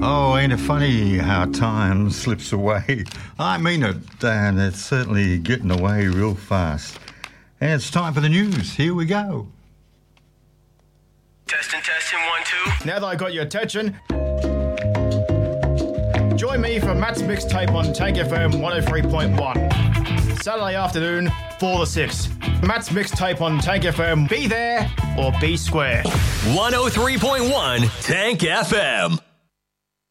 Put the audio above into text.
Oh, ain't it funny how time slips away? I mean it, and it's certainly getting away real fast. And it's time for the news. Here we go. Testing, 1, 2. Now that I got your attention, join me for Matt's mixtape on Tank FM 103.1. Saturday afternoon, 4 to 6. Matt's mixtape on Tank FM. Be there or be square. 103.1 Tank FM.